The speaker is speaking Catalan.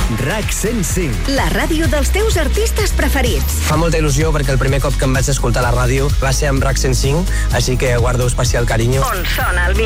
RAC 105. La ràdio dels teus artistes preferits. Fa molta il·lusió perquè el primer cop que em vaig escoltar a la ràdio va ser amb RAC 105, així que guardo especial carinyo. On sona el